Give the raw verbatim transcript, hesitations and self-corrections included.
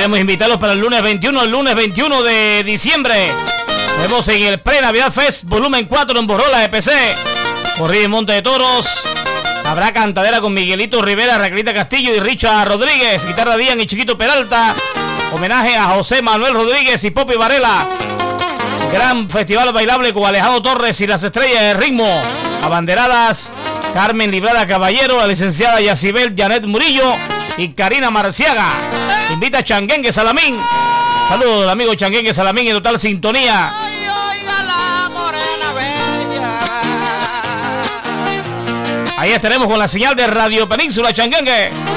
queremos invitarlos para el lunes veintiuno, el lunes veintiuno de diciembre. Vemos en el Pre-Navidad Fest, volumen cuatro en Borrola, E P C. Corrida en Monte de Toros. Habrá cantadera con Miguelito Rivera, Raquelita Castillo y Richa Rodríguez. Guitarra Díaz y Chiquito Peralta. Homenaje a José Manuel Rodríguez y Popi Varela. Gran festival bailable con Alejandro Torres y las estrellas de ritmo. Abanderadas Carmen Librada Caballero, la licenciada Yacibel Janet Murillo y Karina Marciaga. Invita a Changuengue Salamín. Saludos del amigo Changuengue Salamín en total sintonía. Ahí estaremos con la señal de Radio Península Changuengue.